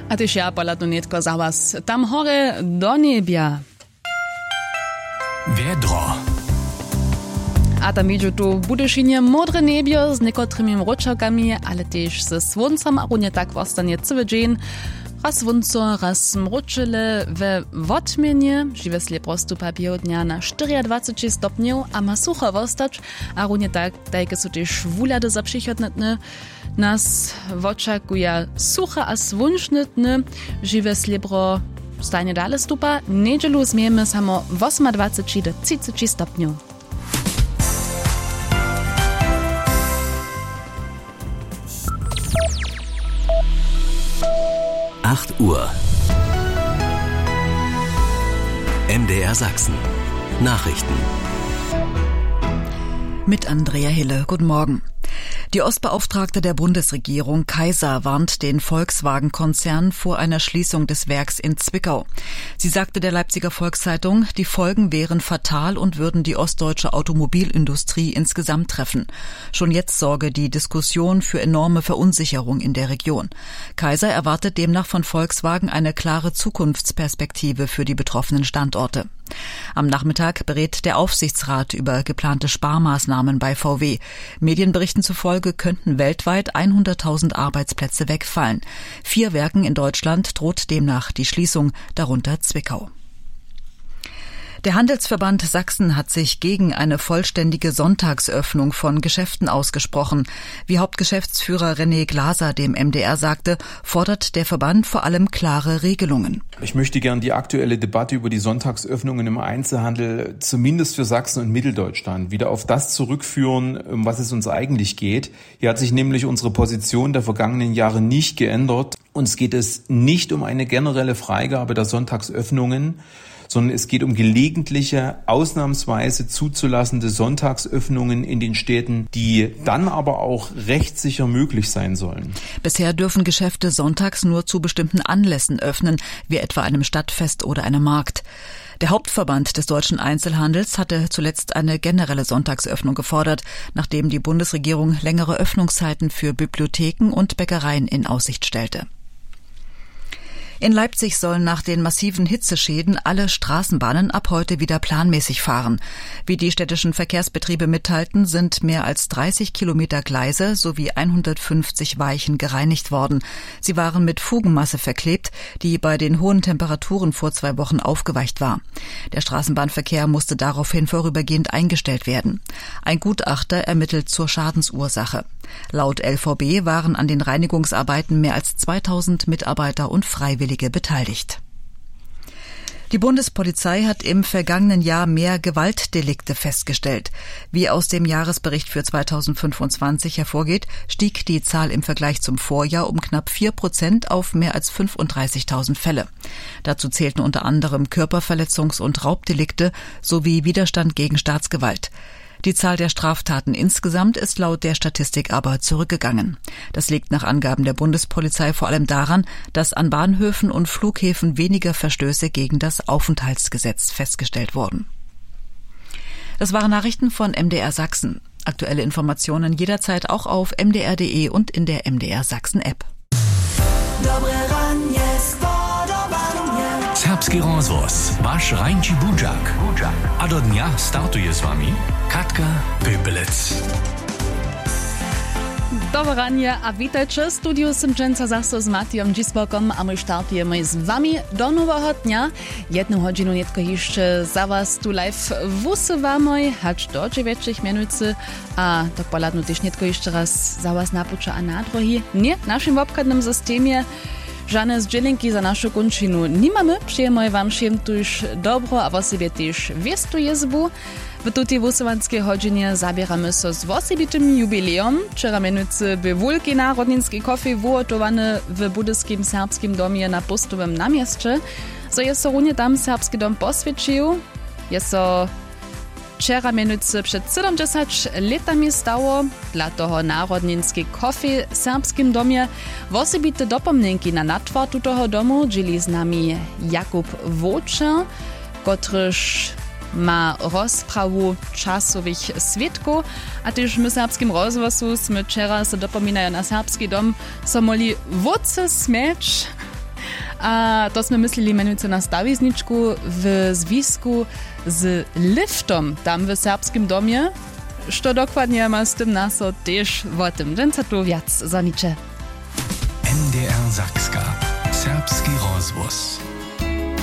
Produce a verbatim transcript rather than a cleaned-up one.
A tyž ja poladno netko za was. Tam hore do niebia. Wiedro. A tam idzie tu w Budyszynie modre niebio z niekotrymi mroczakami, ale też ze słońcem, a runie tak zostanie cały dzień. Raz słońce, raz mroczyle we wotmienie, żywe prostu papier dnia na dwadzieścia cztery stopni, a ma sucho wostać, a runie tak, takie są też wulady za przychodne. Nas oczekuje sucha a słoneczne dny, żywe slibro stanie dalej stupa, niedzielu zmiemy samo dwadzieścia osiem do trzydziestu stopni. acht Uhr. M D R Sachsen. Nachrichten. Mit Andrea Hille. Guten Morgen. Die Ostbeauftragte der Bundesregierung, Kaiser, warnt den Volkswagen-Konzern vor einer Schließung des Werks in Zwickau. Sie sagte der Leipziger Volkszeitung, die Folgen wären fatal und würden die ostdeutsche Automobilindustrie insgesamt treffen. Schon jetzt sorge die Diskussion für enorme Verunsicherung in der Region. Kaiser erwartet demnach von Volkswagen eine klare Zukunftsperspektive für die betroffenen Standorte. Am Nachmittag berät der Aufsichtsrat über geplante Sparmaßnahmen bei V W. Medienberichten zufolge könnten weltweit hunderttausend Arbeitsplätze wegfallen. Vier Werken in Deutschland droht demnach die Schließung, darunter Zwickau. Der Handelsverband Sachsen hat sich gegen eine vollständige Sonntagsöffnung von Geschäften ausgesprochen. Wie Hauptgeschäftsführer René Glaser dem M D R sagte, fordert der Verband vor allem klare Regelungen. Ich möchte gern die aktuelle Debatte über die Sonntagsöffnungen im Einzelhandel, zumindest für Sachsen und Mitteldeutschland, wieder auf das zurückführen, um was es uns eigentlich geht. Hier hat sich nämlich unsere Position der vergangenen Jahre nicht geändert. Uns geht es nicht um eine generelle Freigabe der Sonntagsöffnungen, sondern es geht um gelegentliche, ausnahmsweise zuzulassende Sonntagsöffnungen in den Städten, die dann aber auch rechtssicher möglich sein sollen. Bisher dürfen Geschäfte sonntags nur zu bestimmten Anlässen öffnen, wie etwa einem Stadtfest oder einem Markt. Der Hauptverband des deutschen Einzelhandels hatte zuletzt eine generelle Sonntagsöffnung gefordert, nachdem die Bundesregierung längere Öffnungszeiten für Bibliotheken und Bäckereien in Aussicht stellte. In Leipzig sollen nach den massiven Hitzeschäden alle Straßenbahnen ab heute wieder planmäßig fahren. Wie die städtischen Verkehrsbetriebe mitteilten, sind mehr als dreißig Kilometer Gleise sowie hundertfünfzig Weichen gereinigt worden. Sie waren mit Fugenmasse verklebt, die bei den hohen Temperaturen vor zwei Wochen aufgeweicht war. Der Straßenbahnverkehr musste daraufhin vorübergehend eingestellt werden. Ein Gutachter ermittelt zur Schadensursache. Laut L V B waren an den Reinigungsarbeiten mehr als zweitausend Mitarbeiter und Freiwillige beteiligt. Die Bundespolizei hat im vergangenen Jahr mehr Gewaltdelikte festgestellt. Wie aus dem Jahresbericht für zweitausendfünfundzwanzig hervorgeht, stieg die Zahl im Vergleich zum Vorjahr um knapp vier Prozent auf mehr als fünfunddreißigtausend Fälle. Dazu zählten unter anderem Körperverletzungs- und Raubdelikte sowie Widerstand gegen Staatsgewalt. Die Zahl der Straftaten insgesamt ist laut der Statistik aber zurückgegangen. Das liegt nach Angaben der Bundespolizei vor allem daran, dass an Bahnhöfen und Flughäfen weniger Verstöße gegen das Aufenthaltsgesetz festgestellt wurden. Das waren Nachrichten von M D R Sachsen. Aktuelle Informationen jederzeit auch auf m d r punkt d e und in der M D R Sachsen App. Serbski rozvoz, vaš Rajnči Budžak. A do dnia startuje s vami Katka Pöpelec. Dobre ranie a witajcie. Studiu Simczenca zasto z Matijom Dzisbokom a my startujemy z wami do nowego dnia. Jedną hodzinę netko jeszcze za was tu live wusywamy, hać do dziewięciu minutcy, a tak poladno też netko jeszcze raz za was napucza a na drogi. Nie, w naszym obchodnym systemie żadne zdźielenki za naszą kończynu nie mamy. Przyjemujemy wam wszem tuż dobro, a w sobie też wiestuje zbu. W tutej wusowanskiej godzinie zabieramy się z osobitym jubileum. Wczoraj mianowicie był wielki narodninski kofej wyhotowany w budyskim serbskim domie na Postowym namieście. So jest so runie tam serbski dom poswiecił. Jest so wczoraj mianowicie przed siedemdziesięcioma latami stało dla toho narodninski kofej w serbskim domie. Osobite dopomnienki na natwar tutego domu dzieli z nami Jakub Wojczer, kotryż ma rozprawu czasowych świadków, a też my serbskim rozwoju sme wczoraj se dopominają na serbski dom, so moli wódce śmieć. A to sme mysleli menujúce na stawizničku w zwisku z liftom tam w serbskim domie. Što dokładnie ma z tym naso też o tym. Dżęca tu wiac zanicze. N D R Sakska. Serbski rozwóz.